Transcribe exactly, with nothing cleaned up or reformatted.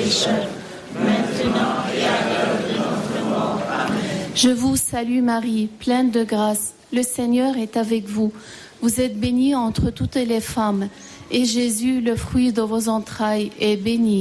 pécheurs, maintenant et à l'heure de notre mort. Amen. Je vous salue Marie, pleine de grâce. Le Seigneur est avec vous. Vous êtes bénie entre toutes les femmes, et Jésus, le fruit de vos entrailles, est béni.